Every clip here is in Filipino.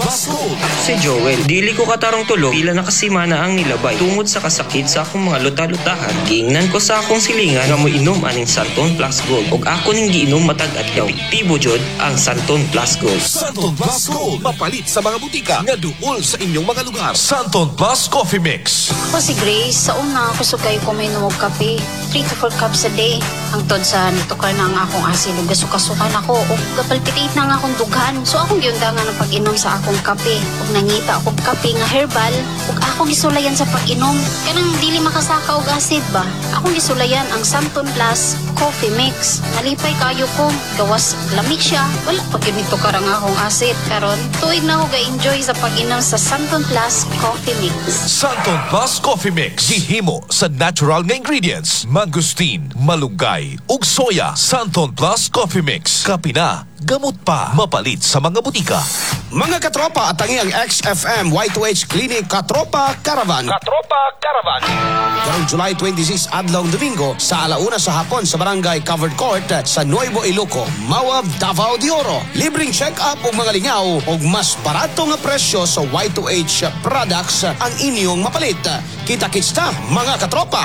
Plus Gold. Si Joel, dili ko katarong tulog, pila na kasimana ang nilabay. Tungod sa kasakit sa akong mga luta-lutahan, giingnan ko sa akong silingan nga mo inom aning Santon Plus Gold. Og ako ning giinom matag adlaw. Epektibo jud ang Santon Plus Gold. Santon Plus Gold. Mapalit sa mga butika nga duol sa inyong mga lugar. Santon Plus Coffee Mix. Ako si Grace, sa una ako sugay ko may numog kape. 3 to 4 cups a day. Hangtod sa nitukar na ang akong asin. Gasuka-sukan ako. O gapalpitate na nga akong dughan. So akong giundangan ng pag-inom sa akong kape. Og nangita akong kape nga herbal. Og ako gisulayan sa pag-inom. Kanang dili makasaka og acid ba? Akong gisulayan ang Santon Plus Coffee Mix. Malipay kayo ko. Gawas lamig siya. Wala pag yun nitukar ang akong acid. Karon tuig na ako ga-enjoy sa pag-inom sa Santon Plus Coffee Mix. Santon Plus Coffee Mix. Gihimo sa natural nga ingredients. Mangustin, malunggay, ug soya. Santon Plus Coffee Mix. Kapina, gamot pa. Mapalit sa mga butika. Mga katropa at ang XFM Y2H Clinic Katropa Caravan. Katropa Caravan. Karong July 26 adlong Domingo sa alauna sa hapon sa Barangay Covered Court sa Nuevo Iloco, Mawab, Davao de Oro. Libreng check-up og mga lingaw og mas barato nga presyo sa Y2H products ang inyong mapalit. Kita-kits ta, mga katropa.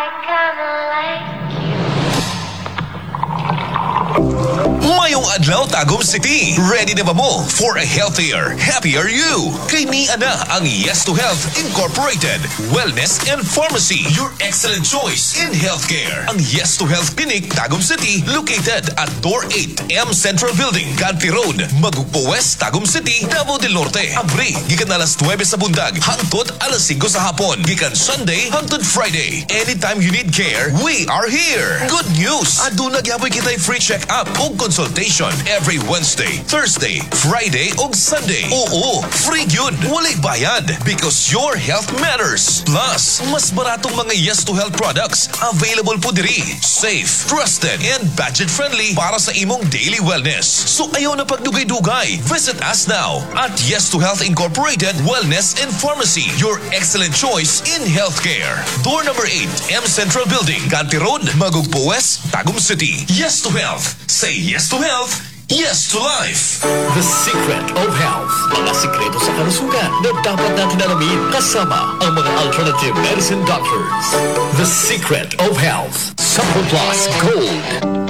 Mayong adlaw Tagum City. Ready na ba mo for a healthier, happier you? Kay ni ana ang Yes to Health Incorporated Wellness and Pharmacy, your excellent choice in healthcare. Ang Yes to Health Clinic Tagum City located at Door 8 M Central Building, Ganti Road, Magugpo West, Tagum City, Davao del Norte. Abri gikan alas 9 sa bundag hangtod alas 5 sa hapon. Gikan Sunday hangtod Friday. Anytime you need care, we are here. Good news! Aduna gyaboy kitay free check-up o consultation every Wednesday, Thursday, Friday ug Sunday. Oo, free yun. Walay bayad because your health matters. Plus, mas baratong mga Yes to Health products available po diri. Safe, trusted, and budget-friendly para sa imong daily wellness. So ayaw na pagdugay-dugay. Visit us now at Yes to Health Incorporated Wellness and Pharmacy, your excellent choice in healthcare. Door number 8, M Central Building, Ganti Road, Magugpo West, Tagum City. Yes to Health. Say yes to health. Yes to life. The Secret of Health. Mga sikreto sa kalusugan na dapat natin alamin kasama ang mga alternative medicine doctors. The Secret of Health. Santon Plus Gold.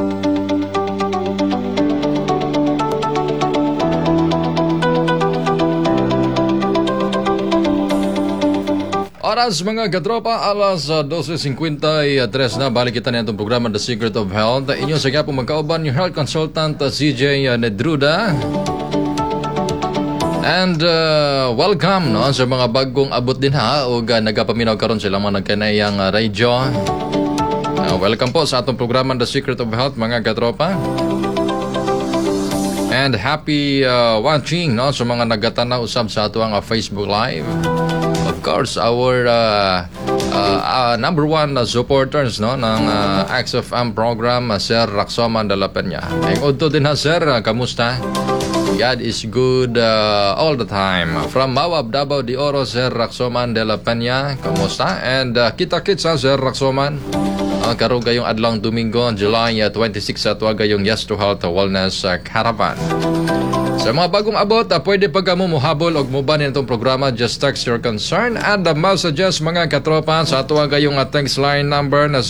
Oras mga katropa, alas 12:53 na. Balik kita na itong programa The Secret of Health. Inyo sa kaya po magkauban yung health consultant CJ Nedruda. And welcome no, sa mga bagong abot din ha. O nagapaminaw karon sila mga nagkanayang radyo. Welcome po sa atong programa The Secret of Health mga katropa. And happy watching no, sa mga nagatanaw usab sa ato ang Facebook Live. Of course, our number one supporters no ng XFM program, Sir Raxoman de la Peña. Ay udto din ha sir, kamusta? God is good all the time. From Mawab, Davao de Oro, Sir Raxoman de la Peña, kamusta? And kita-kits ha Sir Raxoman. Karon gayong adlang Domingo, July 26 at gayong Yes to Health Wellness Caravan. Sa mga bagong abot, pwede pag mo muhabol o mubanin itong programa, just text your concern and the messages mga katropa sa ato gayong text line number na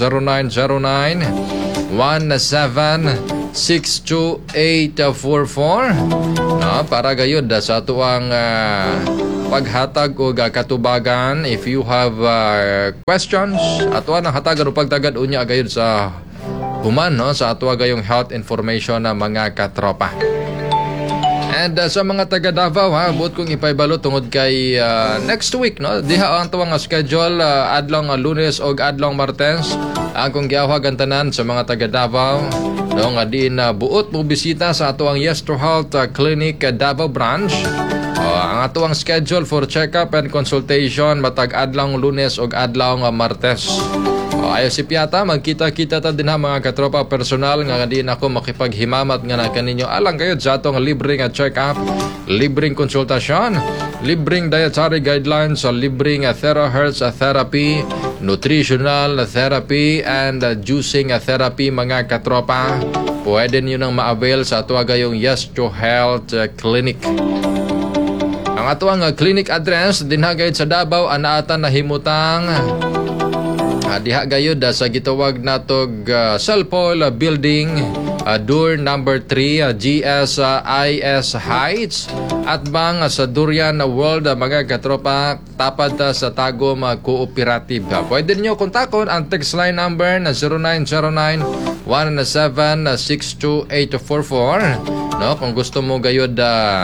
0909-17-62844 para gayod sa ato ang paghatag o katubagan. If you have questions, ato ang hatagan o pagtagad unya gayod sa human no, sa ato gayong health information na mga katropa. And sa mga taga Davao buot kong ipaybalo tungod kay next week no, diha ang tuwang schedule adlong Lunes o adlong Martes. Ang kong giawhag ang tanan sa mga taga Davao no, nga diin buot mo bisita sa ato ang Yes to Health Clinic Davao branch. Ang ato ang schedule for check-up and consultation matag adlong Lunes o adlong Martes. Ayaw si Piata, magkita-kita ta din ha mga katropa personal nga din ako makipaghimamat nga na kaninyo alang kayo sa atong libreng check-up, libreng konsultasyon, libreng dietary guidelines, libreng terahertz therapy, nutritional therapy, and juicing therapy mga katropa. Pwede nyo nang ma-avail sa ato gayong Yes to Health Clinic. Ang atuang clinic address dinha gayud sa Davao anaatan nahimutang diha gayud sa gitawag natog Salpol Building, door number 3, GSIS Heights, at bang sa Durian World, mga katropa, tapat sa Tagum Cooperative. Pwede niyo kontakon ang text line number na 0909-117-62844. No, kung gusto mo gayud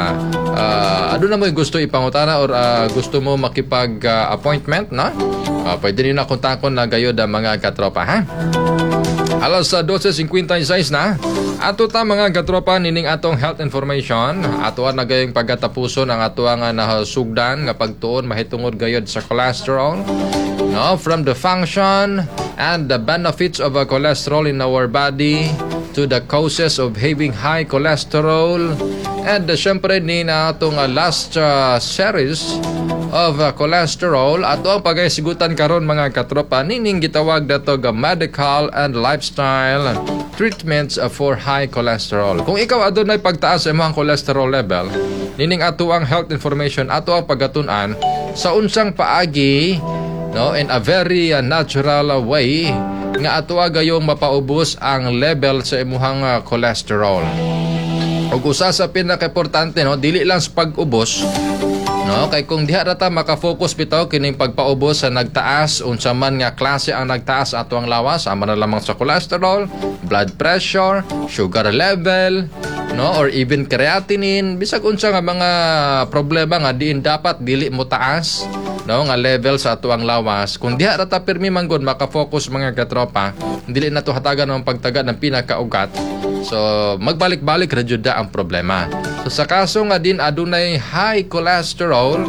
ano na mo gusto ipangutana or gusto mo makipag appointment, no? Pwede niyo na kontakon na gayud mga katropa, ha? Alas 12:56 na. Ato ta mga katropa nining atong health information. Ato na gayong pagkatapuson ang ato nga nahasugdan nga pagtuon mahitungod gayud sa cholesterol. No, from the function and the benefits of cholesterol in our body to the causes of having high cholesterol, and syempre ni na atong last series of cholesterol ato ang pagaysigutan karon mga katropa nining gitawag datog medical and lifestyle treatments for high cholesterol. Kung ikaw adunay pagtaas sa imong cholesterol level, nining ato ang health information ato ang pagatun-an sa unsang paagi, no, in a very natural way nga ato gayong mapaubos ang level sa imong cholesterol. Ug usa sa pinaka-importante, no, dili lang sa pag-ubos, no, kay kung diha rata maka-focus bitaw kining pagpaubos sa nagtaas unsa man nga klase ang nagtaas ato ang lawas, ama na lamang sa cholesterol, blood pressure, sugar level, no, or even creatinine, bisag unsa nga mga problema nga diin dapat dili mo taas, no, nga level sa ato ang lawas. Kung diha rata pirmi manggod maka-focus mga katropa, dili na to hatagan ang pagtagad ng pinakaugat. So magbalik-balik ra jud ang problema. So sa kaso nga din adunay high cholesterol,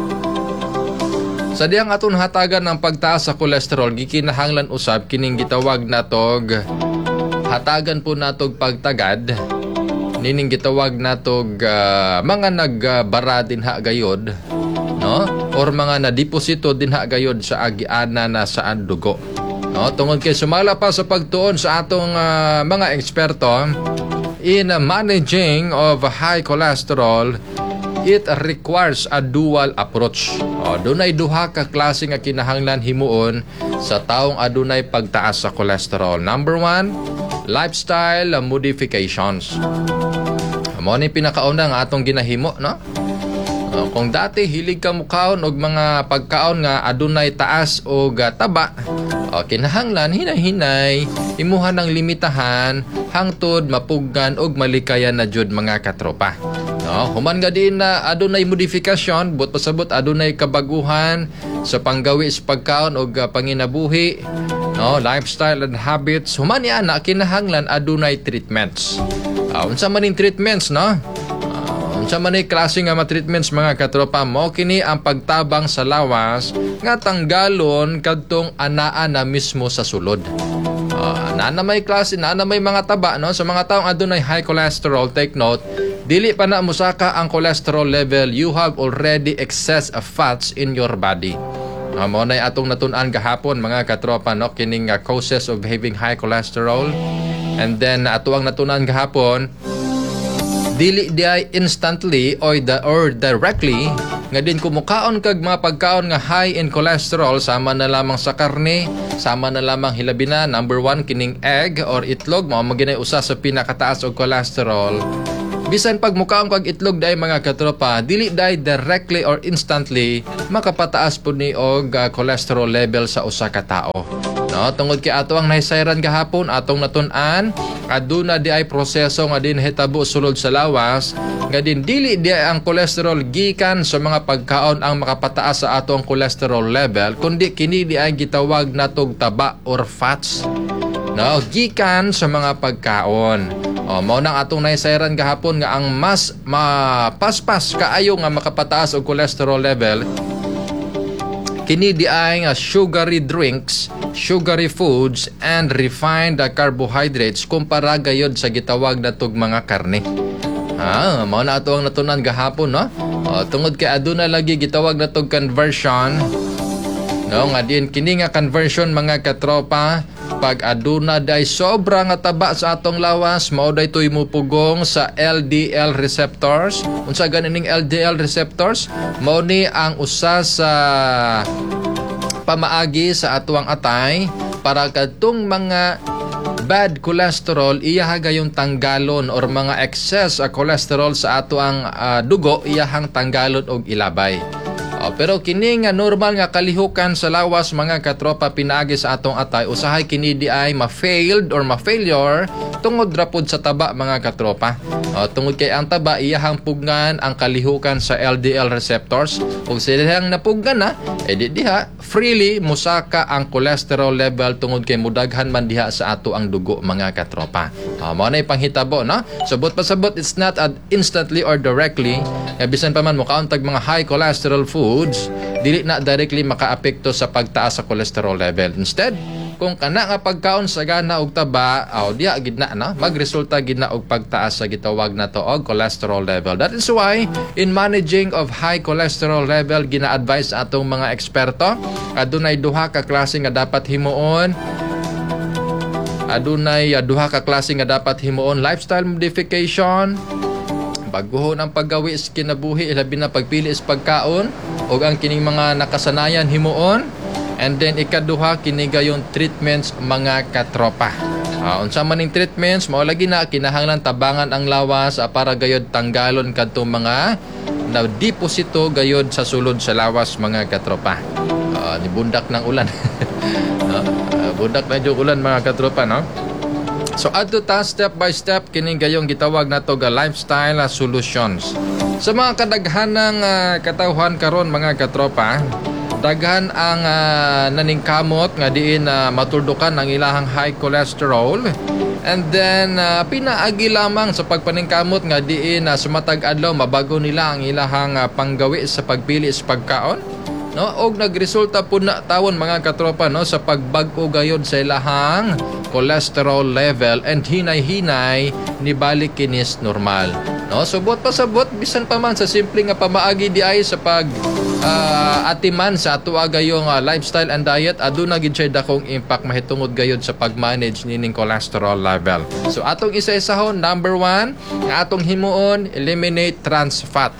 sa diyang aton hatagan ng pagtaas sa cholesterol, gikinahanglan usab kining gitawag natog hatagan po natog pagtagad nining gitawag natog mga nagbara dinha gayod, no, or mga nadeposito dinha gayod sa agiana na sa dugo, no, tungod kay sumala pa sa pagtuon sa atong mga eksperto in managing of high cholesterol, it requires a dual approach. Dunay duha ka klase nga kinahanglan himuon sa taong adunay pagtaas sa cholesterol. Number 1, lifestyle modifications. Mo ni pinakauna nga atong ginahimo, no? Kung dati hilig ka mukaon og mga pagkaon nga adunay taas o taba, kinahanglan hinay-hinay imuha ng limitahan hangtod mapuggan og malikayan na jud mga katropa. No, human nga din na adunay modifikasyon, but pasabot adunay kabaguhan sa panggawi sa pagkaon og panginabuhi, no, lifestyle and habits. Human niya na kinahanglan adunay treatments. Unsa man ning treatments, no? Unsa man ay klase nga treatments mga katropa, mo kini ang pagtabang sa lawas nga tanggalon kadtong anaa na mismo sa sulod. Na may klase, na may mga taba, no, sa mga taong adunay high cholesterol, take note, dili pa na musaka ang cholesterol level, you have already excess of fats in your body. Mo na atong natun-an gahapon mga katropa, no, kining causes of having high cholesterol. And then ato ang natunan gahapon, dili di ay instantly or directly nga din kumukaon kag mga pagkaon nga high in cholesterol, sama na lamang sa karne, sama na lamang hilabi na number 1 kining egg or itlog, mao maginay usa sa pinakataas og cholesterol. Bisan pag mukaon kag itlog day mga katropa, dili day directly or instantly makapataas pud ni og cholesterol level sa usa ka tawo. No, tungod kay ato ang nahisayran gahapon atong natun-an, aduna di ay proseso nga din hitabo sulod sa lawas, nga din dili di ay ang cholesterol gikan sa mga pagkaon ang makapataas sa ato ang cholesterol level, kundi kini di ay gitawag natog taba or fats. No, gikan sa mga pagkaon. Mao nang atong nahisayran gahapon nga ang mas mapaspas kaayo nga makapataas og cholesterol level, kini di ay sugary drinks, sugary foods, and refined carbohydrates kumpara gayod sa gitawag natog mga karne. Mao na ato ang natunan gahapon, no? Tungod kay aduna lagi gitawag natog conversion, no, nga din kini nga conversion mga katropa, pag aduna day sobra nga taba sa atong lawas, mao day tuy mupugong sa LDL receptors. Unsa ganining LDL receptors? Mao ni ang usa sa pamaagi sa atuang atay para kadtong mga bad cholesterol iya gayong tanggalon or mga excess cholesterol sa atuang dugo iyahang tanggalon og ilabay. Pero kini nga normal nga kalihukan sa lawas mga katropa pinaagi sa atong atay usahay kini di ay ma-failed or ma-failure tungod rapod sa taba mga katropa. Tungod kay ang taba iyahang pugnan ang kalihukan sa LDL receptors ug silang napugnan na di diha freely musaka ang cholesterol level tungod kay mudaghan man diha sa ato ang dugo mga katropa. Mao na panghitabo no. Sabot pasabot it's not instantly or directly bisan pa man mo kauntag mga high cholesterol foods dili na directly makaapekto sa pagtaas sa cholesterol level. Instead, kung kana nga pagkaon sa gana og taba, diya gid na no, magresulta gid na og pagtaas sa gitawag na to og cholesterol level. That is why in managing of high cholesterol level gina-advise atong mga eksperto adunay duha ka klase nga dapat himuon. Adunay duha ka klase nga dapat himuon: lifestyle modification, baguhon ang paggawi sa kinabuhi, labi na pagpili sa pagkaon o ang kining mga nakasanayan himuon, and then ikaduha kini gayon treatments mga katropa. Unsa man ning treatments mao lagi na kinahanglan tabangan ang lawas para gayod tanggalon kadto mga na deposito gayod sa sulod sa lawas mga katropa. Ni bundak ng ulan. Bundak na yung ulan mga katropa no. So adto ta step by step kini gayong gitawag nato ga lifestyle solutions. Sa mga kadaghanang katawhan karon mga katropa, daghan ang naningkamot nga diin maturdukan ang ilahang high cholesterol, and then pinaagi lamang sa pagpaningkamot nga diin sumatag adlaw mabago nila ang ilahang panggawi sa pagpili sa pagkaon. No, og nagresulta pud na tawon mga katropa no sa pagbag-o gayod sa ilahang cholesterol level, and hinay-hinay ni balik kinis normal. No, subot pa sabot bisan pa man sa simple nga pamaagi di ay sa pag atiman sa ato gayong lifestyle and diet, aduna gid siya dakong impact mahitungod gayod sa pag-manage nining cholesterol level. So atong isa-isahon, number 1 nga atong himuon, eliminate trans fat.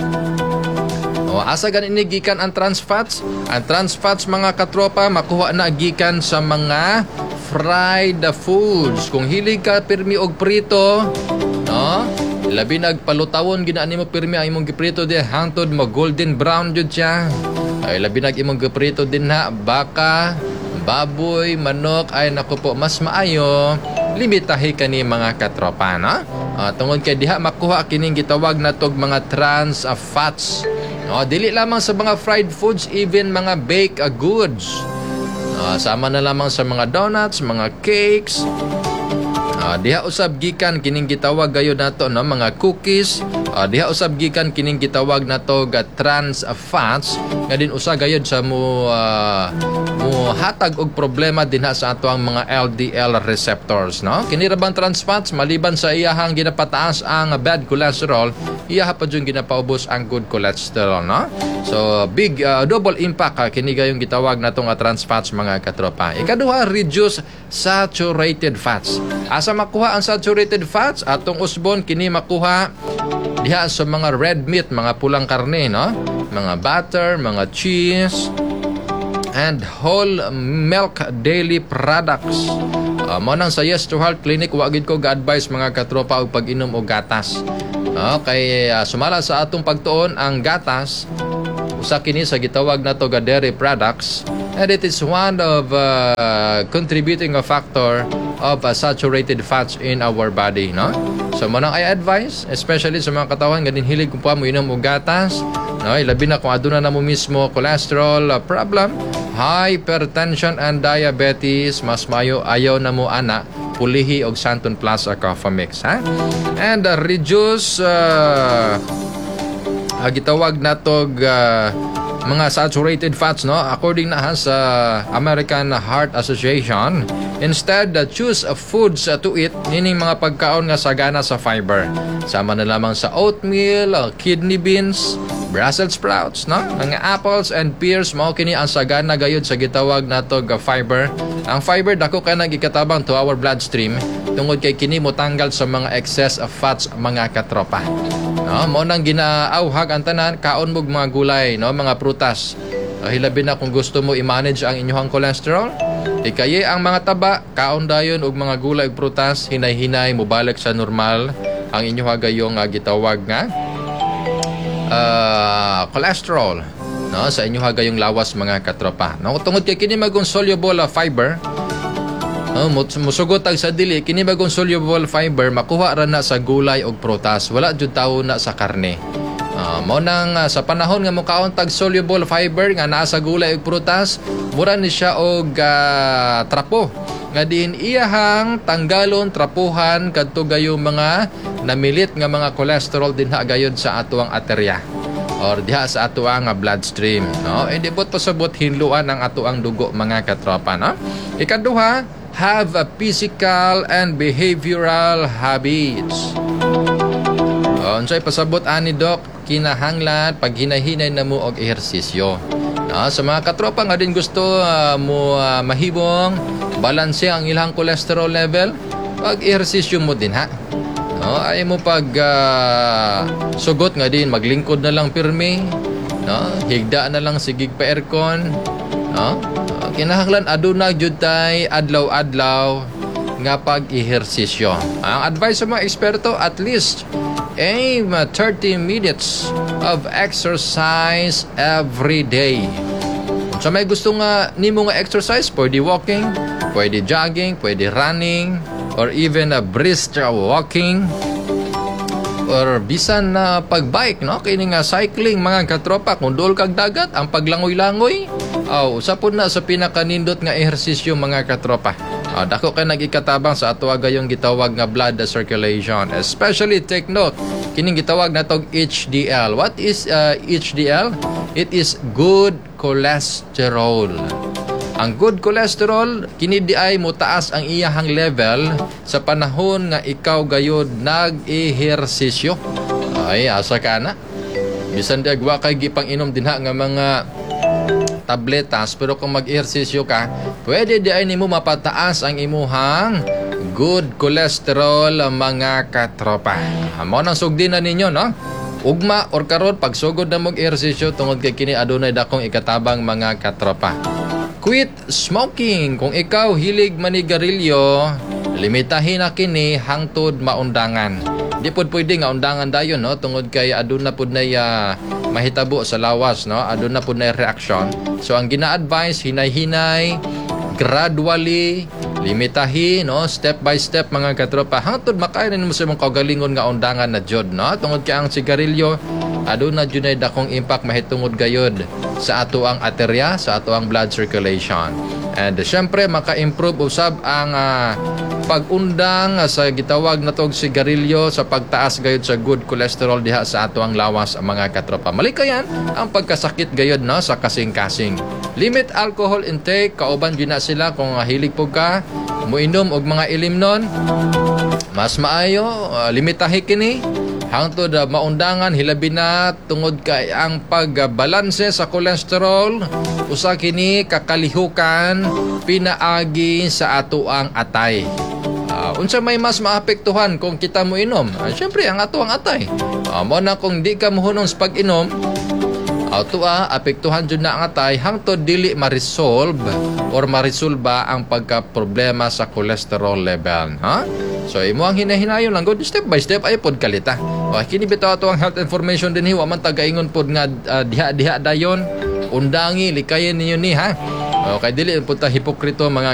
Asa ganin gikan ang trans fats? Ang trans fats mga katropa makuha na gikan sa mga fried foods. Kung hilig ka pirmi og prito, no? Labi nagpalutawon gina nimo pirmi ang imong giprito di hangtod mo golden brown jud siya. Ay labi nag imong giprito din ha baka, baboy, manok, ay naku po mas maayo limitahi kani mga katropa no? Tungod kay diha makuha kining gitawag natog mga trans fats. Dili lamang sa mga fried foods, even mga baked goods. Sama na lamang sa mga donuts, mga cakes. Diha usab gikan kining gitawag gayud nato no mga cookies. Diha usab gikan kining gitawag nato ga trans fats nga din usa gayud sa mo hatag og problema dinha sa ato ang mga LDL receptors no. Kini ra bang trans fats maliban sa iyahang ginapataas ang bad cholesterol, iya pa jud ginapaubos ang good cholesterol no. So big double impact kini gayong gitawag natong trans fats mga katropa. Ikaduha, reduce saturated fats. Asa makuha ang saturated fats? Atong usbon kini makuha diha sa mga red meat, mga pulang karne no, mga butter, mga cheese, and whole milk daily products. Mo nang sa Yes to Health Clinic wa gid ko ga-advise mga katropa og pag-inom og gatas. Kay sumala sa atong pagtuon ang gatas usa kini sa gitawag nato ga dairy products, and it is one of contributing a factor of saturated fats in our body no. So mo nang I advise especially sa mga katawan nga din hilig kung pa mo inom og gatas no, ilabi na kung aduna na mo mismo cholesterol problem, hypertension and diabetes, mas mayo ayaw na mo ana pulihi og Santon Plus Coffee Mix ha. And reduce gitawag natog mga saturated fats no, according na sa American Heart Association. Instead, choose foods to eat, nining mga pagkaon nga sagana sa fiber. Sama na lamang sa oatmeal, kidney beans, Brussels sprouts, no? Mga apples and pears mao kini ang sagana gayud sa gitawag nato nga fiber. Ang fiber dako kay nagikatabang to our bloodstream tungod kay kini motanggal sa mga excess of fats mga katropa. No, mo nang ginaauhag ang tanan kaon mog mga gulay, no, mga prutas. Hilabi na kung gusto mo i-manage ang inyong cholesterol. Ikaye ang mga taba, kaon dayon og mga gulay ug prutas, hinay-hinay mobalik sa normal ang inyong gayong gitawag nga cholesterol, no, sa inyong gayong lawas mga katropa. No, tungod kay kini magong soluble fiber, musugot ang sa dili, kini bagong soluble fiber makuha ra na sa gulay ug prutas, wala jud tawo na sa karne. Mo nang sa panahon nga mukaon tag soluble fiber nga naa sa gulay ug prutas, mura ni siya og trapo nga diin iyahang tanggalon trapuhan kadto gayong mga namilit nga mga cholesterol dinha gayud sa atuang aterya or diha sa atuang bloodstream, no, hindi bot pasabot hinluan ang atuang dugo mga katropa, no. Ikaduha, have a physical and behavioral habits. Unsay pasabot ani Doc, kinahanglan pag hinahinay na mo og ehersisyo. Sa mga katropa nga din gusto mo mahibong balanse ang ilang cholesterol level, pag ehersisyo mo din ha. No, ay mo pag sugot nga din maglingkod na lang pirmi, no, higda na lang sigig pa aircon, no. Kinahanglan aduna jud tay adlaw-adlaw nga pag-ehersisyo. Ang advice sa mga eksperto, at least aim 30 minutes of exercise every day. Kung sa may gusto nga nimo nga exercise, pwede walking, pwede jogging, pwede running, or even a brisk walking, or bisan na pagbike, no, kini nga cycling mga katropa. Kung dool kag dagat, ang paglangoy-langoy, usapon na sa pinakanindot nga ehersisyo mga katropa. Dako kay nagikatabang sa ato gayong gitawag nga blood circulation. Especially take note, kining gitawag natog HDL. What is HDL? It is good cholesterol. Ang good cholesterol, kini di ay motaas ang iyahang level sa panahon nga ikaw gayud nag-ehersisyo. Ay, asa ka na? Bisan di agwa kay gipang inom dinha nga mga tabletas, pero kung mag-ehersisyo ka, pwede di ay nimo mapataas ang imuhang good cholesterol mga katropa. Mo nang sugdin na ninyo, no? Ugma or karon pagsugod na mag-ehersisyo tungod kay kini adunay dakong ikatabang mga katropa. Quit smoking. Kung ikaw hilig manigarilyo, limitahin na kini hangtod maundangan. Di pod pwede nga undangan dayon, no, tungod kay aduna pud nay mahitabo sa lawas, no, aduna pud nay reaction. So ang gina-advise, hinay-hinay, gradually, limitahin, no, step by step mga katropa hangtod makain mo sa mong kaugalingon nga undangan na jud, no, tungod kay ang sigarilyo aduna jud nay dakong impact mahitungod gayud sa ato ang aterya, sa ato ang blood circulation. And syempre maka-improve usab ang pag-undang sa gitawag natog sigarilyo sa pagtaas gayud sa good cholesterol diha sa ato ang lawas mga katropa. Malikayan ang pagkasakit gayud, no, sa kasing-kasing. Limit alcohol intake, kauban gyud na sila kung hilig pug ka moinom og mga ilimnon. Mas maayo limitahi kini hangtod maundangan, hilabi na tungod kay ang pagbalanse sa cholesterol usa kini kakalihukan pinaagi sa ato ang atay. Unsa may mas maapektuhan kung kita mo inom? Syempre ang ato ang atay. Mo na kung di ka mohunong sa pag-inom, apektuhan jud na ang atay hangtod dili ma-resolve or marisolba ang pagka-problema sa cholesterol level, ha? So imo ang hinahinayon lang gud step by step ay pod kalita. Kini bitaw ato ang health information dinhi wa man tagaingon pod nga diha dayon undangi likayen ninyo ni, ha? Okay, dili pud ta hipokrito mga